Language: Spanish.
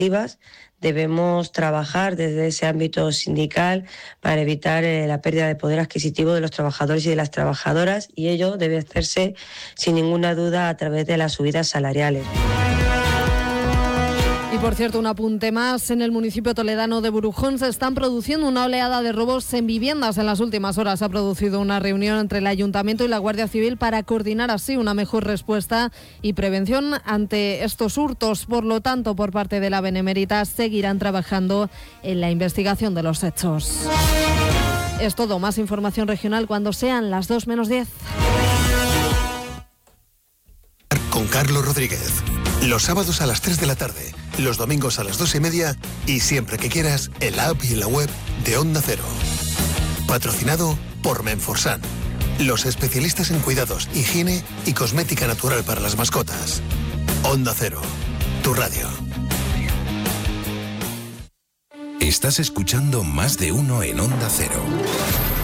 Debemos trabajar desde ese ámbito sindical para evitar la pérdida de poder adquisitivo de los trabajadores y de las trabajadoras, y ello debe hacerse sin ninguna duda a través de las subidas salariales. Y por cierto, un apunte más, en el municipio toledano de Burujón se están produciendo una oleada de robos en viviendas. En las últimas horas se ha producido una reunión entre el Ayuntamiento y la Guardia Civil para coordinar así una mejor respuesta y prevención ante estos hurtos. Por lo tanto, por parte de la Benemérita seguirán trabajando en la investigación de los hechos. Es todo, más información regional cuando sean las 2:10. Con Carlos Rodríguez. Los sábados a las 3 de la tarde, los domingos a las 2:30 y siempre que quieras en la app y en la web de Onda Cero. Patrocinado por Menforsan, los especialistas en cuidados, higiene y cosmética natural para las mascotas. Onda Cero, tu radio. Estás escuchando Más de Uno en Onda Cero.